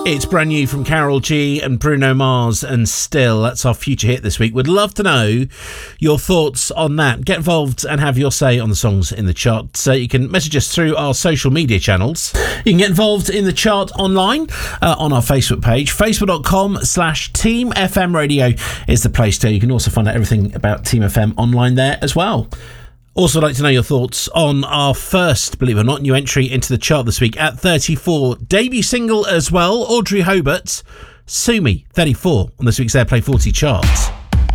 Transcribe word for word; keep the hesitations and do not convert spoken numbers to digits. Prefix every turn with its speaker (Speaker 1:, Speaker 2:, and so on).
Speaker 1: It's brand new from Karol G and Bruno Mars and Still. That's our future hit this week. Would love to know your thoughts on that. Get involved and have your say on the songs in the chart. So you can message us through our social media channels. You can get involved in the chart online uh, on our Facebook page. Facebook.com slash Team FM Radio is the place to. You can also find out everything about Team F M online there as well. Also, I'd like to know your thoughts on our first, believe it or not, new entry into the chart this week at thirty-four. Debut single as well, Audrey Hobart, Sue Me, thirty-four on this week's Airplay forty chart.